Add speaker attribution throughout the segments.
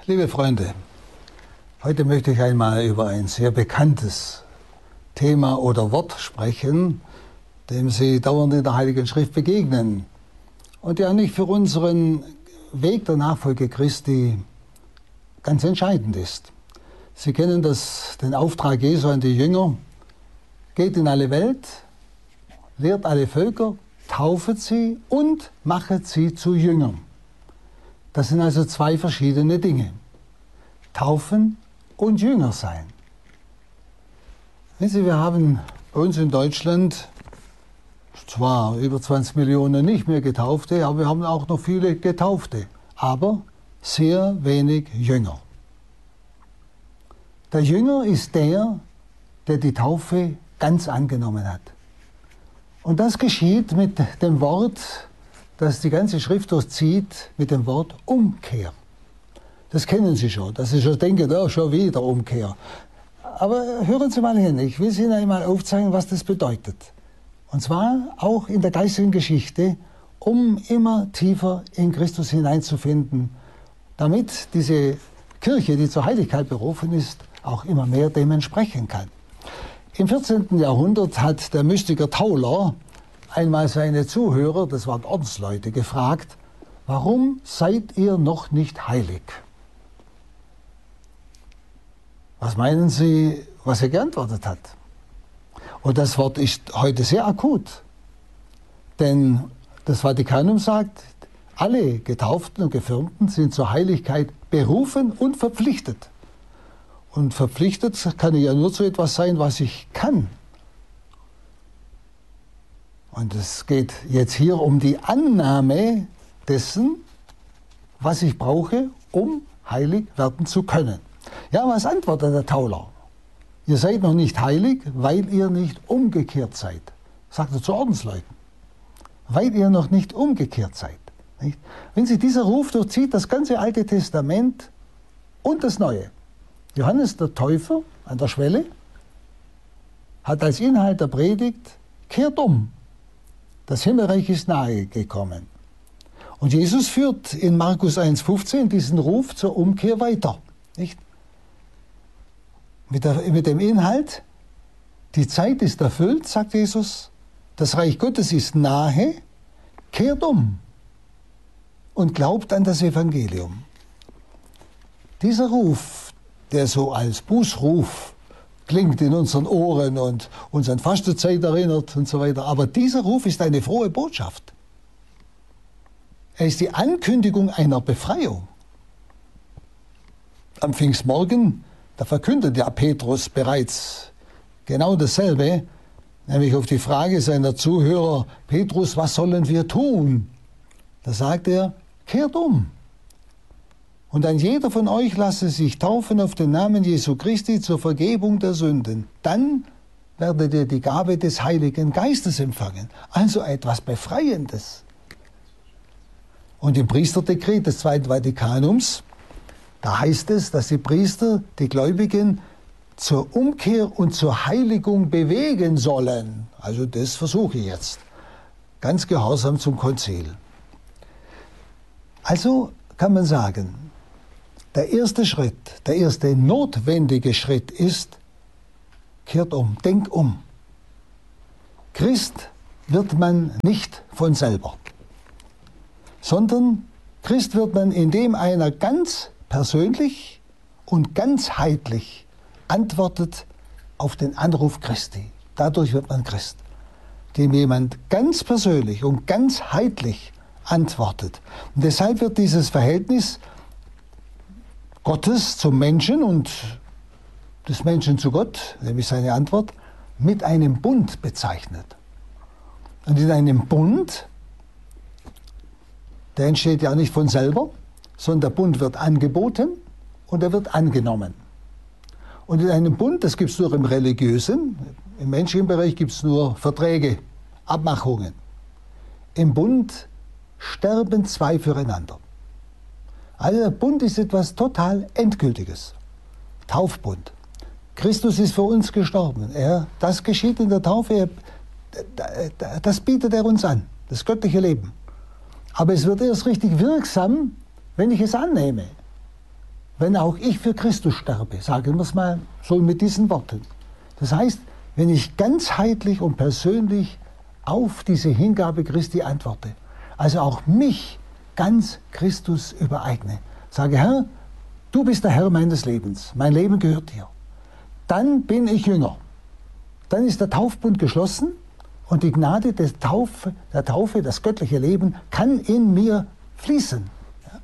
Speaker 1: Liebe Freunde, heute möchte ich einmal über ein sehr bekanntes Thema oder Wort sprechen, dem Sie dauernd in der Heiligen Schrift begegnen und der nicht für unseren Weg der Nachfolge Christi ganz entscheidend ist. Sie kennen den Auftrag Jesu an die Jünger: Geht in alle Welt, lehrt alle Völker, taufet sie und machet sie zu Jüngern. Das sind also zwei verschiedene Dinge. Taufen und Jünger sein. Wissen Sie, wir haben bei uns in Deutschland zwar über 20 Millionen nicht mehr Getaufte, aber wir haben auch noch viele Getaufte, aber sehr wenig Jünger. Der Jünger ist der die Taufe ganz angenommen hat. Und das geschieht mit dem Wort, das die ganze Schrift durchzieht, mit dem Wort Umkehr. Das kennen Sie schon, dass Sie schon denken, oh, schon wieder Umkehr. Aber hören Sie mal hin, ich will Sie Ihnen einmal aufzeigen, was das bedeutet. Und zwar auch in der geistigen Geschichte, um immer tiefer in Christus hineinzufinden, damit diese Kirche, die zur Heiligkeit berufen ist, auch immer mehr dem entsprechen kann. Im 14. Jahrhundert hat der Mystiker Tauler einmal seine Zuhörer, das waren Ordensleute, gefragt: Warum seid ihr noch nicht heilig? Was meinen Sie, was er geantwortet hat? Und das Wort ist heute sehr akut. Denn das Vatikanum sagt, alle Getauften und Gefirmten sind zur Heiligkeit berufen und verpflichtet. Und verpflichtet kann ich ja nur zu etwas sein, was ich kann. Und es geht jetzt hier um die Annahme dessen, was ich brauche, um heilig werden zu können. Ja, was antwortet der Tauler? Ihr seid noch nicht heilig, weil ihr nicht umgekehrt seid. Sagt er zu Ordensleuten. Weil ihr noch nicht umgekehrt seid. Nicht? Wenn sich dieser Ruf durchzieht, das ganze Alte Testament und das Neue. Johannes der Täufer an der Schwelle hat als Inhalt der Predigt: Kehrt um, das Himmelreich ist nahe gekommen. Und Jesus führt in Markus 1,15 diesen Ruf zur Umkehr weiter. Nicht? Mit dem Inhalt: Die Zeit ist erfüllt, sagt Jesus, das Reich Gottes ist nahe, kehrt um und glaubt an das Evangelium. Dieser Ruf, der so als Bußruf klingt in unseren Ohren und uns an Fastenzeit erinnert und so weiter, aber dieser Ruf ist eine frohe Botschaft. Er ist die Ankündigung einer Befreiung. Am Pfingstmorgen, da verkündet ja Petrus bereits genau dasselbe, nämlich auf die Frage seiner Zuhörer: Petrus, was sollen wir tun? Da sagt er: Kehrt um. Und ein jeder von euch lasse sich taufen auf den Namen Jesu Christi zur Vergebung der Sünden. Dann werdet ihr die Gabe des Heiligen Geistes empfangen. Also etwas Befreiendes. Und im Priesterdekret des Zweiten Vatikanums, da heißt es, dass die Priester die Gläubigen zur Umkehr und zur Heiligung bewegen sollen. Also das versuche ich jetzt. Ganz gehorsam zum Konzil. Also kann man sagen, der erste Schritt, der erste notwendige Schritt ist: Kehrt um, denk um. Christ wird man nicht von selber, sondern Christ wird man, indem einer ganz persönlich und ganzheitlich antwortet auf den Anruf Christi. Dadurch wird man Christ. Dem jemand ganz persönlich und ganzheitlich antwortet. Und deshalb wird dieses Verhältnis Gottes zum Menschen und des Menschen zu Gott, nämlich seine Antwort, mit einem Bund bezeichnet. Und in einem Bund, der entsteht ja nicht von selber, sondern der Bund wird angeboten und er wird angenommen. Und in einem Bund, das gibt es nur im religiösen, im menschlichen Bereich gibt es nur Verträge, Abmachungen. Im Bund sterben zwei füreinander. Also der Bund ist etwas total Endgültiges. Taufbund. Christus ist für uns gestorben. Das geschieht in der Taufe, das bietet er uns an, das göttliche Leben. Aber es wird erst richtig wirksam, wenn ich es annehme. wenn auch ich für Christus sterbe, sagen wir es mal so mit diesen Worten. Das heißt, wenn ich ganzheitlich und persönlich auf diese Hingabe Christi antworte, also auch mich ganz Christus übereigne, sage, Herr, du bist der Herr meines Lebens, mein Leben gehört dir, dann bin ich Jünger. Dann ist der Taufbund geschlossen und die Gnade der Taufe, das göttliche Leben, kann in mir fließen. Ja?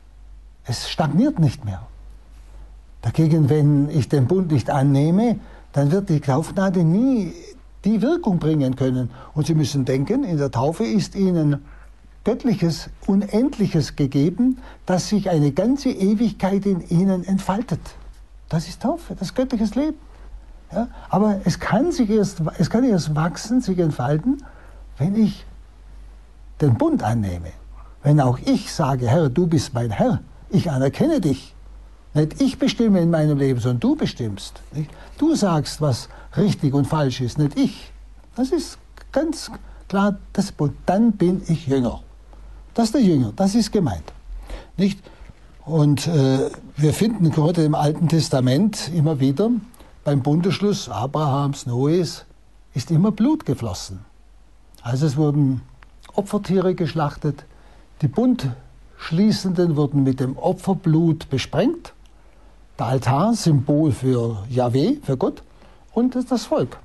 Speaker 1: Es stagniert nicht mehr. Dagegen, wenn ich den Bund nicht annehme, dann wird die Taufgnade nie die Wirkung bringen können. Und Sie müssen denken, in der Taufe ist Ihnen Göttliches, Unendliches gegeben, dass sich eine ganze Ewigkeit in Ihnen entfaltet. Das ist Taufe, das göttliches Leben. Ja? Aber es kann erst wachsen, sich entfalten, wenn ich den Bund annehme. Wenn auch ich sage, Herr, du bist mein Herr, ich anerkenne dich. Nicht ich bestimme in meinem Leben, sondern du bestimmst. Nicht? Du sagst, was richtig und falsch ist, nicht ich. Das ist ganz klar das Bund. Dann bin ich Jünger. Das ist der Jünger, das ist gemeint. Nicht? Und wir finden gerade im Alten Testament immer wieder, beim Bundesschluss Abrahams, Noes, ist immer Blut geflossen. Also es wurden Opfertiere geschlachtet, die Bundschließenden wurden mit dem Opferblut besprengt, der Altar, Symbol für Jahwe, für Gott, und das Volk.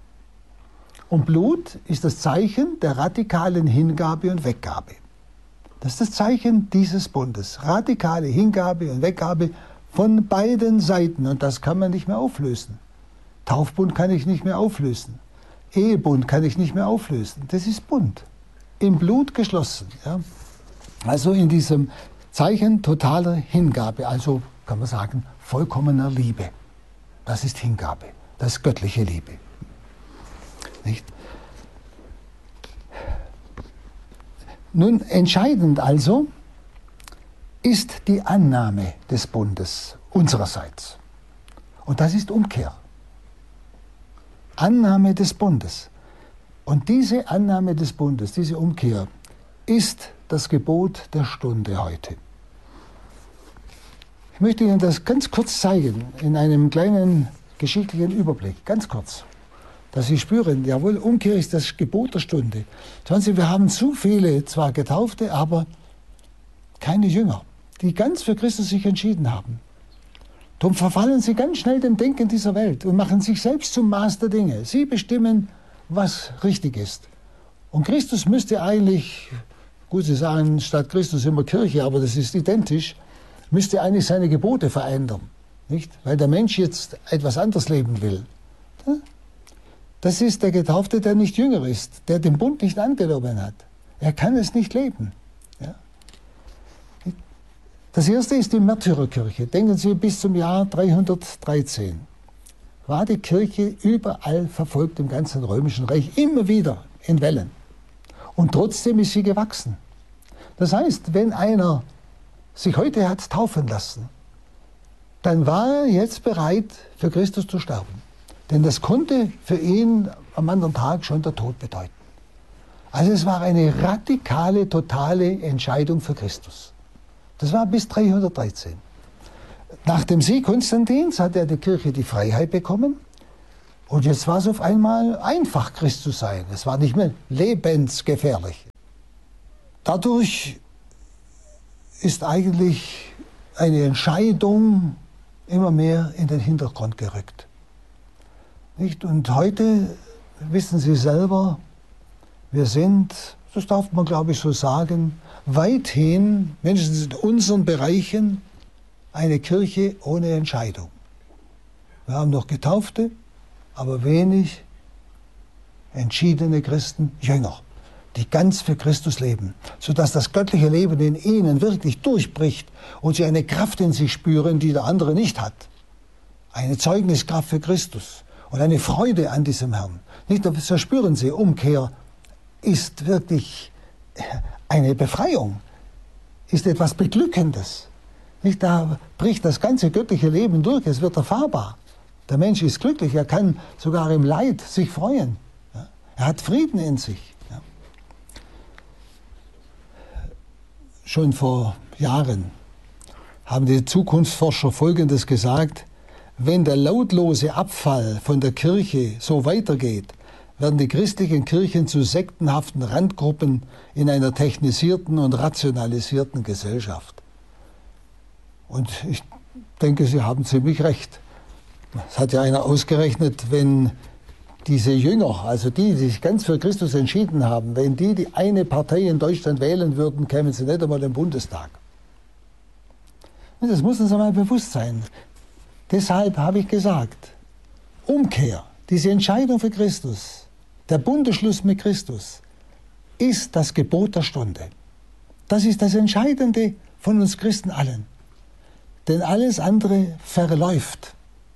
Speaker 1: Und Blut ist das Zeichen der radikalen Hingabe und Weggabe. Das ist das Zeichen dieses Bundes. Radikale Hingabe und Weggabe von beiden Seiten. Und das kann man nicht mehr auflösen. Taufbund kann ich nicht mehr auflösen. Ehebund kann ich nicht mehr auflösen. Das ist Bund. Im Blut geschlossen. Ja? Also in diesem Zeichen totaler Hingabe. Also kann man sagen, vollkommener Liebe. Das ist Hingabe. Das ist göttliche Liebe. Nicht? Nun, entscheidend also ist die Annahme des Bundes unsererseits. Und das ist Umkehr. Annahme des Bundes. Und diese Annahme des Bundes, diese Umkehr, ist das Gebot der Stunde heute. Ich möchte Ihnen das ganz kurz zeigen, in einem kleinen geschichtlichen Überblick, ganz kurz. Dass Sie spüren, jawohl, Umkehr ist das Gebot der Stunde. Schauen Sie, wir haben zu viele, zwar Getaufte, aber keine Jünger, die ganz für Christus sich entschieden haben. Darum verfallen sie ganz schnell dem Denken dieser Welt und machen sich selbst zum Maß der Dinge. Sie bestimmen, was richtig ist. Und Christus müsste eigentlich, gut, Sie sagen statt Christus immer Kirche, aber das ist identisch, müsste eigentlich seine Gebote verändern. Nicht? Weil der Mensch jetzt etwas anderes leben will. Das ist der Getaufte, der nicht jünger ist, der den Bund nicht angenommen hat. Er kann es nicht leben. Ja? Das erste ist die Märtyrerkirche. Denken Sie, bis zum Jahr 313 war die Kirche überall verfolgt im ganzen Römischen Reich, immer wieder in Wellen. Und trotzdem ist sie gewachsen. Das heißt, wenn einer sich heute hat taufen lassen, dann war er jetzt bereit, für Christus zu sterben. Denn das konnte für ihn am anderen Tag schon der Tod bedeuten. Also es war eine radikale, totale Entscheidung für Christus. Das war bis 313. Nach dem Sieg Konstantins hat er der Kirche die Freiheit bekommen. Und jetzt war es auf einmal einfach, Christ zu sein. Es war nicht mehr lebensgefährlich. Dadurch ist eigentlich eine Entscheidung immer mehr in den Hintergrund gerückt. Nicht? Und heute wissen Sie selber, wir sind, das darf man glaube ich so sagen, weithin, mindestens in unseren Bereichen, eine Kirche ohne Entscheidung. Wir haben noch Getaufte, aber wenig entschiedene Christen, Jünger, die ganz für Christus leben, sodass das göttliche Leben in ihnen wirklich durchbricht und sie eine Kraft in sich spüren, die der andere nicht hat. Eine Zeugniskraft für Christus und eine Freude an diesem Herrn. Nicht, so spüren sie, Umkehr ist wirklich eine Befreiung, ist etwas Beglückendes. Nicht, da bricht das ganze göttliche Leben durch, es wird erfahrbar. Der Mensch ist glücklich, er kann sogar im Leid sich freuen. Ja? Er hat Frieden in sich. Ja? Schon vor Jahren haben die Zukunftsforscher Folgendes gesagt: Wenn der lautlose Abfall von der Kirche so weitergeht, werden die christlichen Kirchen zu sektenhaften Randgruppen in einer technisierten und rationalisierten Gesellschaft. Und ich denke, Sie haben ziemlich recht. Es hat ja einer ausgerechnet, wenn diese Jünger, also die sich ganz für Christus entschieden haben, wenn die eine Partei in Deutschland wählen würden, kämen sie nicht einmal in den Bundestag. Und das muss uns einmal bewusst sein. Deshalb habe ich gesagt, Umkehr, diese Entscheidung für Christus, der Bundesschluss mit Christus, ist das Gebot der Stunde. Das ist das Entscheidende von uns Christen allen. Denn alles andere verläuft.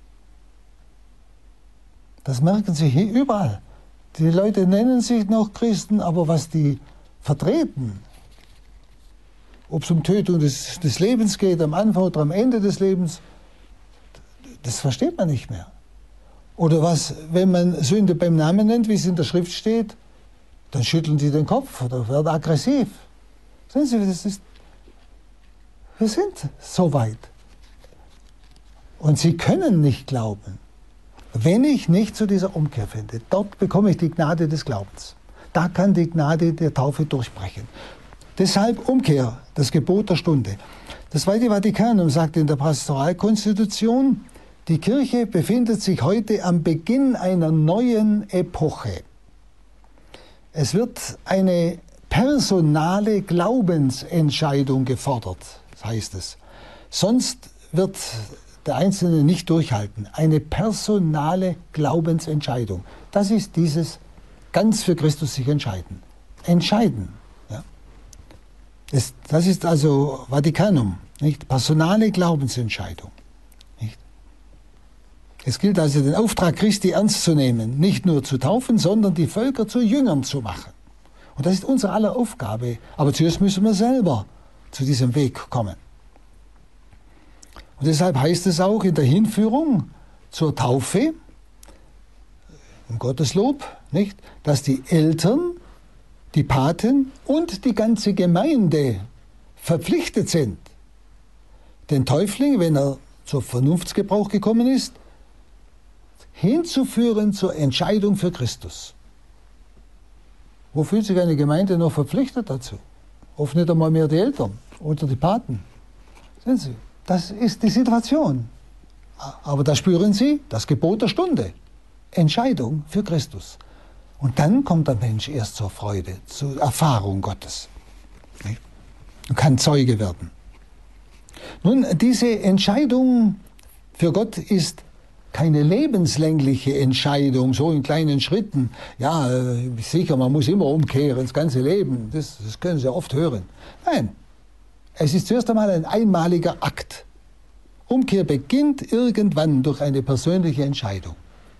Speaker 1: Das merken Sie hier überall. Die Leute nennen sich noch Christen, aber was die vertreten, ob es um Tötung des Lebens geht, am Anfang oder am Ende des Lebens, das versteht man nicht mehr. Oder was, wenn man Sünde beim Namen nennt, wie es in der Schrift steht, dann schütteln die den Kopf oder werden aggressiv. Sehen Sie, wir sind so weit. Und Sie können nicht glauben, wenn ich nicht zu dieser Umkehr finde. Dort bekomme ich die Gnade des Glaubens. Da kann die Gnade der Taufe durchbrechen. Deshalb Umkehr, das Gebot der Stunde. Das Zweite Vatikanum sagt in der Pastoralkonstitution, die Kirche befindet sich heute am Beginn einer neuen Epoche. Es wird eine personale Glaubensentscheidung gefordert, heißt es. Sonst wird der Einzelne nicht durchhalten. Eine personale Glaubensentscheidung. Das ist dieses ganz für Christus sich entscheiden. Entscheiden. Ja. Das ist also Vatikanum. Nicht? Personale Glaubensentscheidung. Nicht? Es gilt also, den Auftrag Christi ernst zu nehmen, nicht nur zu taufen, sondern die Völker zu Jüngern zu machen. Und das ist unsere aller Aufgabe. Aber zuerst müssen wir selber zu diesem Weg kommen. Und deshalb heißt es auch in der Hinführung zur Taufe, im Gotteslob, nicht, dass die Eltern, die Paten und die ganze Gemeinde verpflichtet sind, den Täufling, wenn er zur Vernunftsgebrauch gekommen ist, hinzuführen zur Entscheidung für Christus. Wo fühlt sich eine Gemeinde noch verpflichtet dazu? Oft nicht einmal mehr die Eltern oder die Paten. Sehen Sie? Das ist die Situation. Aber da spüren Sie das Gebot der Stunde. Entscheidung für Christus. Und dann kommt der Mensch erst zur Freude, zur Erfahrung Gottes. Und kann Zeuge werden. Nun, diese Entscheidung für Gott ist keine lebenslängliche Entscheidung, so in kleinen Schritten. Ja, sicher, man muss immer umkehren, das ganze Leben. Das können Sie oft hören. Nein. Es ist zuerst einmal ein einmaliger Akt. Umkehr beginnt irgendwann durch eine persönliche Entscheidung.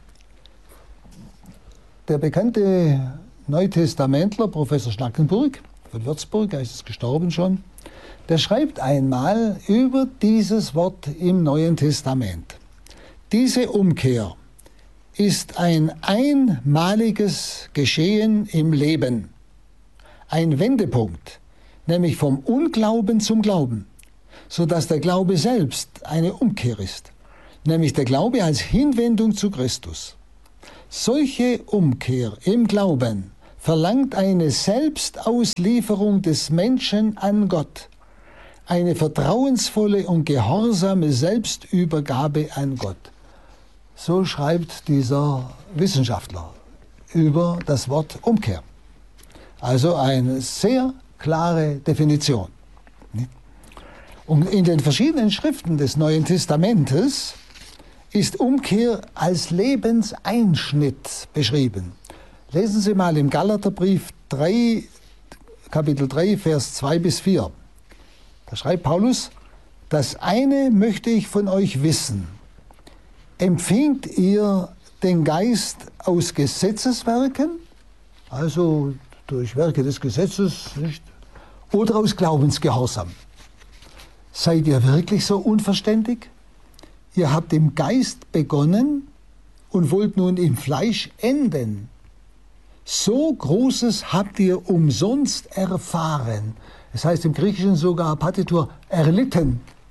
Speaker 1: Der bekannte Neutestamentler, Professor Schnackenburg von Würzburg, er ist gestorben schon, der schreibt einmal über dieses Wort im Neuen Testament. Diese Umkehr ist ein einmaliges Geschehen im Leben, ein Wendepunkt, nämlich vom Unglauben zum Glauben, sodass der Glaube selbst eine Umkehr ist, nämlich der Glaube als Hinwendung zu Christus. Solche Umkehr im Glauben verlangt eine Selbstauslieferung des Menschen an Gott, eine vertrauensvolle und gehorsame Selbstübergabe an Gott. So schreibt dieser Wissenschaftler über das Wort Umkehr. Also eine sehr klare Definition. Und in den verschiedenen Schriften des Neuen Testamentes ist Umkehr als Lebenseinschnitt beschrieben. Lesen Sie mal im Galaterbrief 3, Kapitel 3, Vers 2 bis 4. Da schreibt Paulus, das eine möchte ich von euch wissen. Empfingt ihr den Geist aus Gesetzeswerken, also durch Werke des Gesetzes, nicht? Oder aus Glaubensgehorsam? Seid ihr wirklich so unverständig? Ihr habt im Geist begonnen und wollt nun im Fleisch enden. So Großes habt ihr umsonst erfahren. Das heißt im Griechischen sogar Partitur erlitten.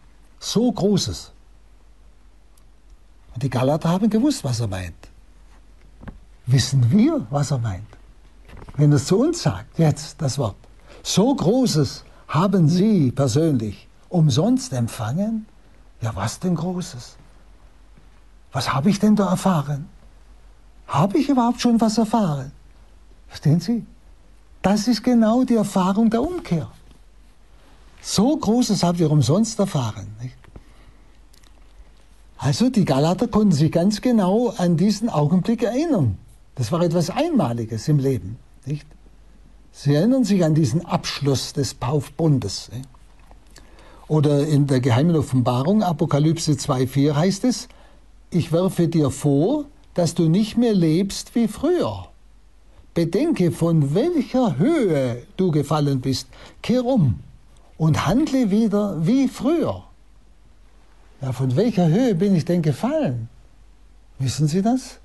Speaker 1: so Großes. Und die Galater haben gewusst, was er meint. Wissen wir, was er meint? Wenn er es zu uns sagt, jetzt das Wort. So Großes haben Sie persönlich umsonst empfangen? Ja, was denn Großes? Was habe ich denn da erfahren? Habe ich überhaupt schon was erfahren? Verstehen Sie? Das ist genau die Erfahrung der Umkehr. So Großes haben wir umsonst erfahren. Nicht? Also die Galater konnten sich ganz genau an diesen Augenblick erinnern. Das war etwas Einmaliges im Leben. Nicht? Sie erinnern sich an diesen Abschluss des Bundes. Nicht? Oder in der geheimen Offenbarung, Apokalypse 2,4 heißt es, ich werfe dir vor, dass du nicht mehr lebst wie früher. Bedenke, von welcher Höhe du gefallen bist. Kehr um und handle wieder wie früher. Ja, von welcher Höhe bin ich denn gefallen? Wissen Sie das?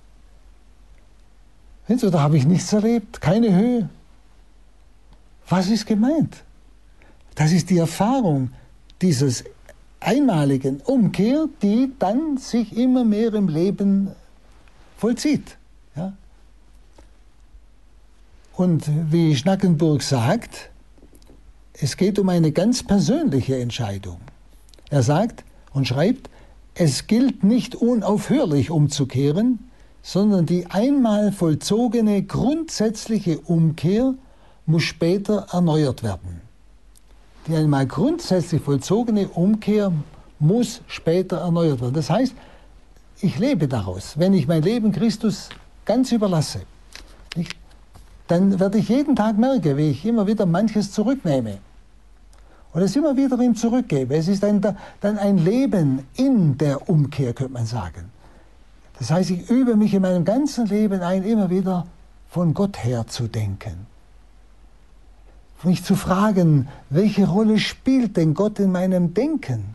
Speaker 1: Da habe ich nichts erlebt, keine Höhe. Was ist gemeint? Das ist die Erfahrung dieses einmaligen Umkehr, die dann sich immer mehr im Leben vollzieht. Ja? Und wie Schnackenburg sagt, es geht um eine ganz persönliche Entscheidung. Er sagt und schreibt, es gilt nicht unaufhörlich umzukehren, sondern die einmal vollzogene grundsätzliche Umkehr muss später erneuert werden. Die einmal grundsätzlich vollzogene Umkehr muss später erneuert werden. Das heißt, ich lebe daraus. Wenn ich mein Leben Christus ganz überlasse, dann werde ich jeden Tag merken, wie ich immer wieder manches zurücknehme und es immer wieder ihm zurückgebe. Es ist dann ein Leben in der Umkehr, könnte man sagen. Das heißt, ich übe mich in meinem ganzen Leben ein, immer wieder von Gott her zu denken. Mich zu fragen, welche Rolle spielt denn Gott in meinem Denken?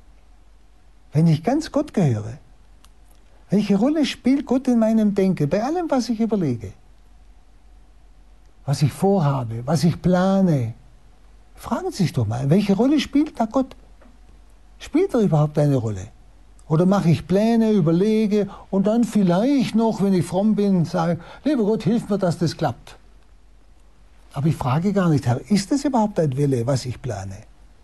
Speaker 1: Wenn ich ganz Gott gehöre, welche Rolle spielt Gott in meinem Denken? Bei allem, was ich überlege, was ich vorhabe, was ich plane. Fragen Sie sich doch mal, welche Rolle spielt da Gott? Spielt er überhaupt eine Rolle? Oder mache ich Pläne, überlege und dann vielleicht noch, wenn ich fromm bin, sage, lieber Gott, hilf mir, dass das klappt. Aber ich frage gar nicht, Herr, ist das überhaupt dein Wille, was ich plane?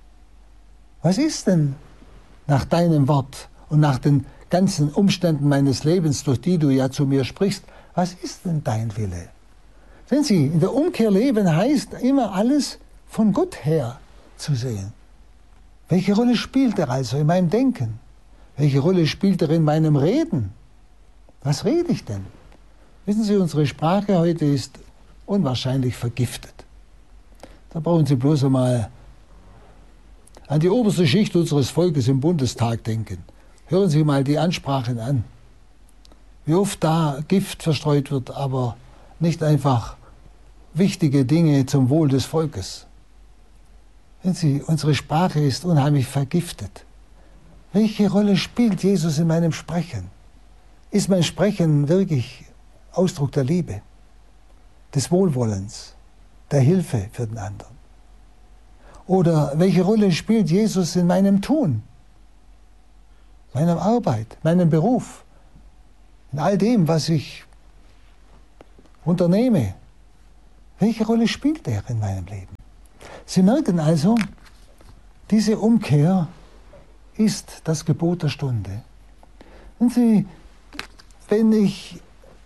Speaker 1: Was ist denn nach deinem Wort und nach den ganzen Umständen meines Lebens, durch die du ja zu mir sprichst, was ist denn dein Wille? Sehen Sie, in der Umkehr leben heißt immer alles von Gott her zu sehen. Welche Rolle spielt er also in meinem Denken? Welche Rolle spielt er in meinem Reden? Was rede ich denn? Wissen Sie, unsere Sprache heute ist unwahrscheinlich vergiftet. Da brauchen Sie bloß einmal an die oberste Schicht unseres Volkes im Bundestag denken. Hören Sie mal die Ansprachen an. Wie oft da Gift verstreut wird, aber nicht einfach wichtige Dinge zum Wohl des Volkes. Wissen Sie, unsere Sprache ist unheimlich vergiftet. Welche Rolle spielt Jesus in meinem Sprechen? Ist mein Sprechen wirklich Ausdruck der Liebe, des Wohlwollens, der Hilfe für den anderen? Oder welche Rolle spielt Jesus in meinem Tun, meiner Arbeit, meinem Beruf, in all dem, was ich unternehme? Welche Rolle spielt er in meinem Leben? Sie merken also, diese Umkehr ist das Gebot der Stunde. Und wenn ich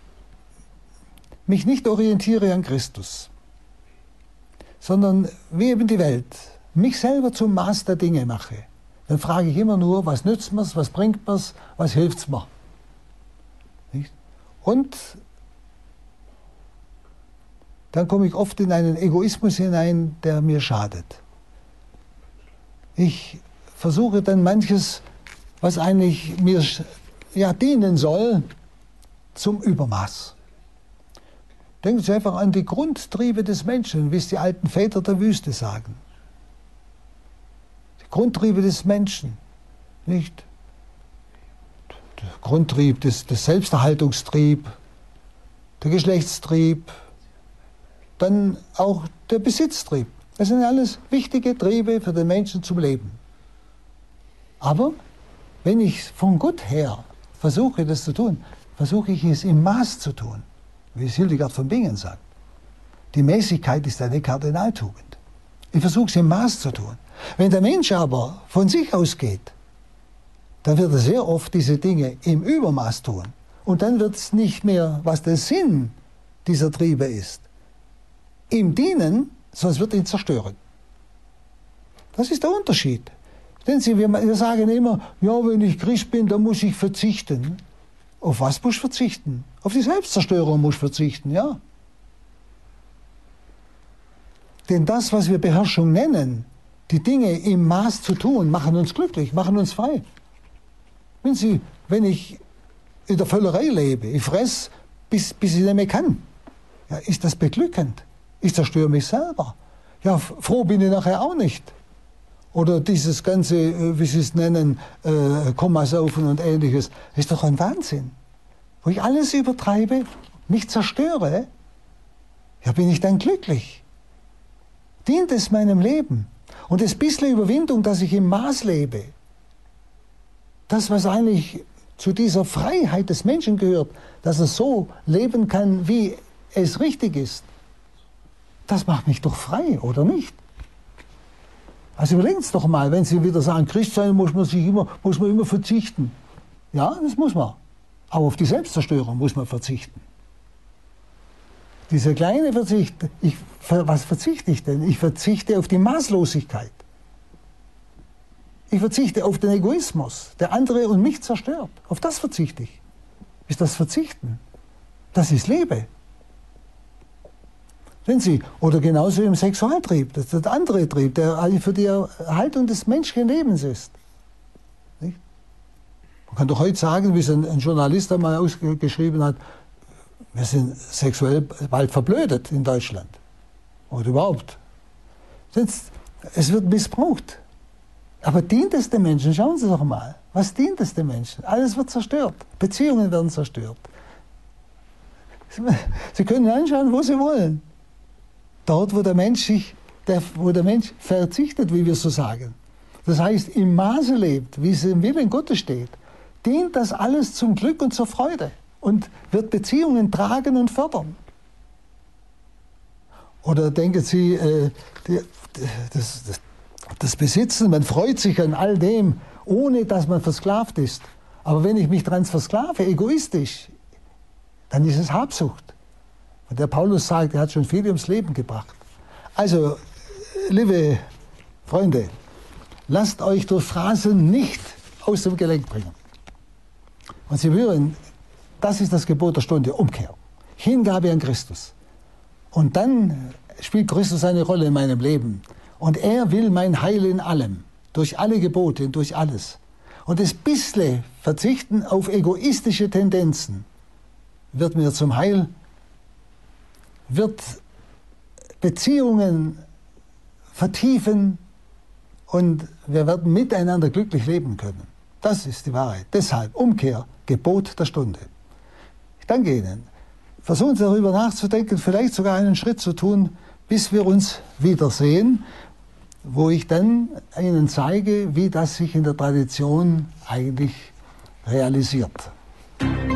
Speaker 1: mich nicht orientiere an Christus, sondern wie eben die Welt, mich selber zum Maß der Dinge mache, dann frage ich immer nur, was nützt mir's, was bringt mir's, was hilft's mir? Nicht? Und dann komme ich oft in einen Egoismus hinein, der mir schadet. Ich versuche dann manches, was eigentlich mir dienen soll, zum Übermaß. Denken Sie einfach an die Grundtriebe des Menschen, wie es die alten Väter der Wüste sagen. Die Grundtriebe des Menschen, nicht? Der Grundtrieb, des Selbsterhaltungstrieb, der Geschlechtstrieb, dann auch der Besitztrieb. Das sind alles wichtige Triebe für den Menschen zum Leben. Aber wenn ich von Gott her versuche, das zu tun, versuche ich es im Maß zu tun, wie es Hildegard von Bingen sagt. Die Mäßigkeit ist eine Kardinaltugend. Ich versuche es im Maß zu tun. Wenn der Mensch aber von sich ausgeht, dann wird er sehr oft diese Dinge im Übermaß tun. Und dann wird es nicht mehr, was der Sinn dieser Triebe ist, ihm dienen, sondern es wird ihn zerstören. Das ist der Unterschied. Denn wir sagen immer, ja, wenn ich Christ bin, dann muss ich verzichten. Auf was muss ich verzichten? Auf die Selbstzerstörung muss ich verzichten, ja. Denn das, was wir Beherrschung nennen, die Dinge im Maß zu tun, machen uns glücklich, machen uns frei. Wenn ich in der Völlerei lebe, ich fresse, bis ich nicht mehr kann, ja, ist das beglückend? Ich zerstöre mich selber. Ja, froh bin ich nachher auch nicht. Oder dieses ganze, wie Sie es nennen, Kommasaufen und Ähnliches, ist doch ein Wahnsinn. Wo ich alles übertreibe, mich zerstöre, ja, bin ich dann glücklich? Dient es meinem Leben? Und das bisschen Überwindung, dass ich im Maß lebe, das, was eigentlich zu dieser Freiheit des Menschen gehört, dass er so leben kann, wie es richtig ist, das macht mich doch frei, oder nicht? Also überlegen Sie doch mal, wenn Sie wieder sagen, Christ sein muss man immer verzichten. Ja, das muss man. Aber auf die Selbstzerstörung muss man verzichten. Dieser kleine Verzicht, was verzichte ich denn? Ich verzichte auf die Maßlosigkeit. Ich verzichte auf den Egoismus, der andere und mich zerstört. Auf das verzichte ich. Ist das Verzichten? Das ist Liebe. Sehen Sie, oder genauso im Sexualtrieb, das ist der andere Trieb, der für die Erhaltung des menschlichen Lebens ist. Nicht? Man kann doch heute sagen, wie es ein Journalist einmal ausgeschrieben hat, wir sind sexuell bald verblödet in Deutschland. Oder überhaupt. Es wird missbraucht. Aber dient es den Menschen? Schauen Sie doch mal. Was dient es den Menschen? Alles wird zerstört. Beziehungen werden zerstört. Sie können anschauen, wo Sie wollen. Dort, wo der Mensch verzichtet, wie wir so sagen. Das heißt, im Maße lebt, wie es im Willen Gottes steht, dient das alles zum Glück und zur Freude und wird Beziehungen tragen und fördern. Oder denken Sie, das Besitzen, man freut sich an all dem, ohne dass man versklavt ist. Aber wenn ich mich daran versklave, egoistisch, dann ist es Habsucht. Und der Paulus sagt, er hat schon viel ums Leben gebracht. Also, liebe Freunde, lasst euch durch Phrasen nicht aus dem Gelenk bringen. Und Sie hören, das ist das Gebot der Stunde, Umkehr. Hingabe an Christus. Und dann spielt Christus eine Rolle in meinem Leben. Und er will mein Heil in allem, durch alle Gebote, durch alles. Und das bisschen Verzichten auf egoistische Tendenzen wird mir zum Heil, wird Beziehungen vertiefen und wir werden miteinander glücklich leben können. Das ist die Wahrheit. Deshalb Umkehr, Gebot der Stunde. Ich danke Ihnen. Versuchen Sie darüber nachzudenken, vielleicht sogar einen Schritt zu tun, bis wir uns wiedersehen, wo ich dann Ihnen zeige, wie das sich in der Tradition eigentlich realisiert.